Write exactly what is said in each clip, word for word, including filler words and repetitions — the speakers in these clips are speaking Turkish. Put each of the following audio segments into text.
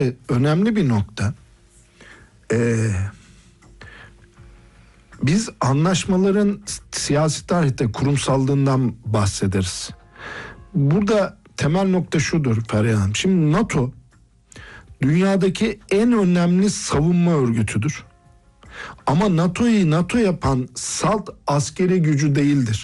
e, önemli bir nokta. Ee, biz anlaşmaların siyasi tarihte kurumsallığından bahsederiz. Burada temel nokta şudur Feryal Hanım. Şimdi NATO dünyadaki en önemli savunma örgütüdür. Ama NATO'yu NATO yapan salt askeri gücü değildir.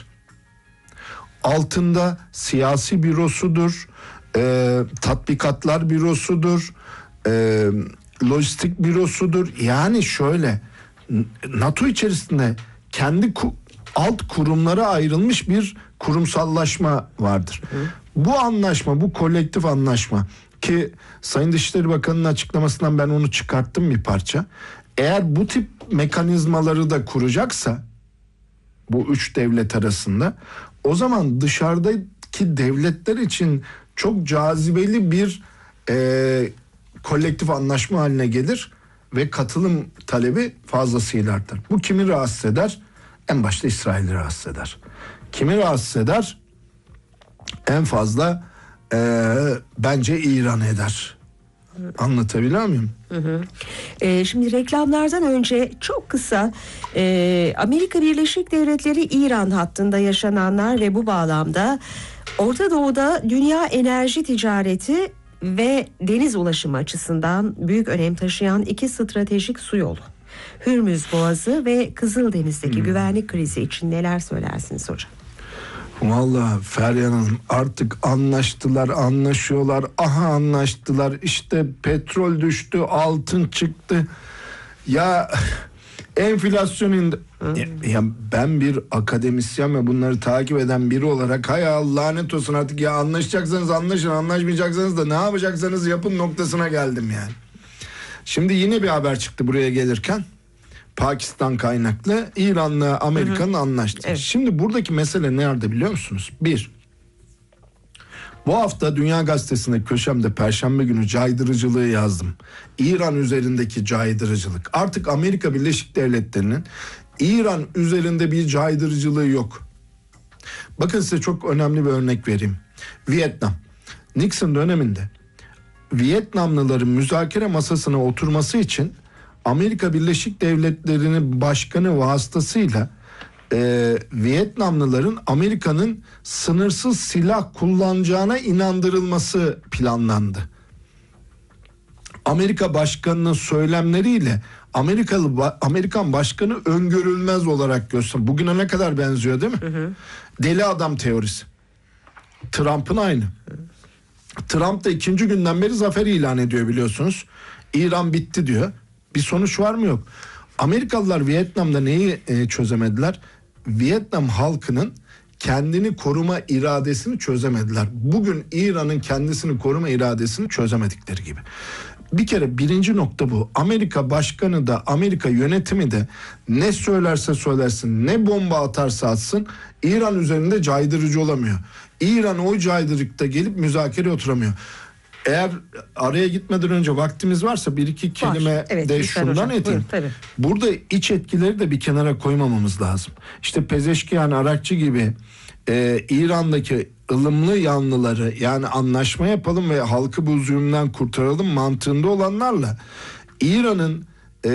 Altında siyasi bürosudur, e, tatbikatlar bürosudur, e, lojistik bürosudur. Yani şöyle, NATO içerisinde kendi ku- alt kurumlara ayrılmış bir kurumsallaşma vardır. Hı. Bu anlaşma, bu kolektif anlaşma ki Sayın Dışişleri Bakanı'nın açıklamasından ben onu çıkarttım bir parça. Eğer bu tip mekanizmaları da kuracaksa bu üç devlet arasında, o zaman dışarıdaki devletler için çok cazibeli bir e, kolektif anlaşma haline gelir ve katılım talebi fazlasıyla artar. Bu kimi rahatsız eder? En başta İsrail'i rahatsız eder. Kimi rahatsız eder? En fazla e, bence İran eder. Anlatabiliyor muyum? Hı hı. E, şimdi reklamlardan önce çok kısa e, Amerika Birleşik Devletleri İran hattında yaşananlar ve bu bağlamda Orta Doğu'da dünya enerji ticareti ve deniz ulaşımı açısından büyük önem taşıyan iki stratejik su yolu, Hürmüz Boğazı ve Kızıldeniz'deki hmm. güvenlik krizi için neler söylersiniz hocam? Vallahi Feryal Hanım, artık anlaştılar, anlaşıyorlar, aha anlaştılar, işte petrol düştü, altın çıktı. Ya enflasyon indi. Ya, ya ben bir akademisyen ve bunları takip eden biri olarak hay Allah lanet olsun artık, ya anlaşacaksanız anlaşın, anlaşmayacaksanız da ne yapacaksanız yapın noktasına geldim yani. Şimdi yine bir haber çıktı buraya gelirken. Pakistan kaynaklı İran'la Amerika'nın anlaştığı. Evet. Şimdi buradaki mesele nerede biliyor musunuz? Bir, bu hafta Dünya Gazetesi'nde köşemde Perşembe günü caydırıcılığı yazdım. İran üzerindeki caydırıcılık. Artık Amerika Birleşik Devletleri'nin İran üzerinde bir caydırıcılığı yok. Bakın size çok önemli bir örnek vereyim. Vietnam. Nixon döneminde Vietnamlıların müzakere masasına oturması için Amerika Birleşik Devletleri'nin başkanı vasıtasıyla e, Vietnamlıların Amerika'nın sınırsız silah kullanacağına inandırılması planlandı. Amerika başkanının söylemleriyle Amerikalı Amerikan başkanı öngörülmez olarak göster. Bugüne ne kadar benziyor değil mi? Hı hı. Deli adam teorisi. Trump'ın aynı. Hı. Trump da ikinci günden beri zafer ilan ediyor biliyorsunuz. İran bitti diyor. Bir sonuç var mı yok. Amerikalılar Vietnam'da neyi e, çözemediler? Vietnam halkının kendini koruma iradesini çözemediler. Bugün İran'ın kendisini koruma iradesini çözemedikleri gibi. Bir kere birinci nokta bu. Amerika başkanı da Amerika yönetimi de ne söylerse söylersin, ne bomba atarsa atsın İran üzerinde caydırıcı olamıyor. İran o caydırıkta gelip müzakereye oturamıyor. Eğer araya gitmeden önce vaktimiz varsa bir iki kelime evet, de şundan edeyim. Burada iç etkileri de bir kenara koymamamız lazım. İşte Pezeşkiyan, Arakçı gibi e, İran'daki ılımlı yanlıları, yani anlaşma yapalım ve halkı bu zulümden kurtaralım mantığında olanlarla İran'ın e,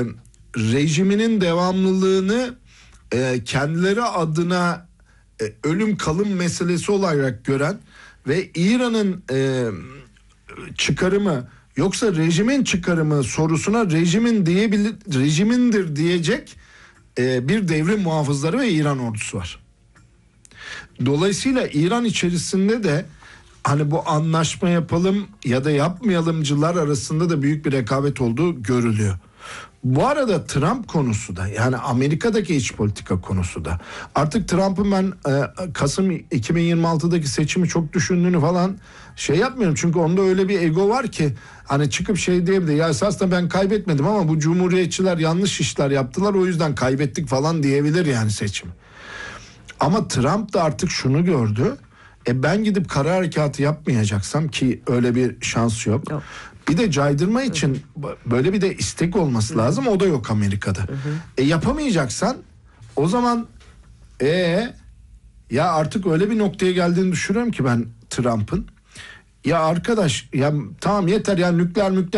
rejiminin devamlılığını e, kendileri adına e, ölüm kalım meselesi olarak gören ve İran'ın e, çıkarımı yoksa rejimin çıkarımı sorusuna rejimin diyebilir, rejimindir diyecek e, bir devrim muhafızları ve İran ordusu var. Dolayısıyla İran içerisinde de hani bu anlaşma yapalım ya da yapmayalımcılar arasında da büyük bir rekabet olduğu görülüyor. Bu arada Trump konusu da, yani Amerika'daki iç politika konusu da, artık Trump'ın ben e, Kasım iki bin yirmi altıdaki seçimi çok düşündüğünü falan şey yapmıyorum. Çünkü onda öyle bir ego var ki hani çıkıp şey diyebilir, ya esasında ben kaybetmedim ama bu cumhuriyetçiler yanlış işler yaptılar o yüzden kaybettik falan diyebilir yani seçim. Ama Trump da artık şunu gördü. E ben gidip kara harekatı yapmayacaksam, ki öyle bir şans yok. Yok. Bir de caydırma için hı hı. böyle bir de istek olması hı hı. lazım. O da yok Amerika'da. Hı hı. E yapamayacaksan o zaman e ya artık öyle bir noktaya geldiğini düşünüyorum ki ben Trump'ın. Ya arkadaş ya tamam yeter ya nükleer mükleer